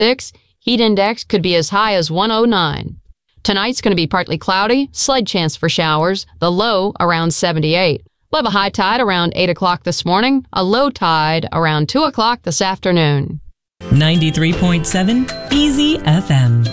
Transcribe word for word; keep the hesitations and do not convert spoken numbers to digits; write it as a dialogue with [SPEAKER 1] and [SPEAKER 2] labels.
[SPEAKER 1] six. Heat index could be as high as one oh nine. Tonight's going to be partly cloudy, slight chance for showers, the low around seventy-eight. We'll have a high tide around eight o'clock this morning, a low tide around two o'clock this afternoon.
[SPEAKER 2] ninety-three point seven Easy F M.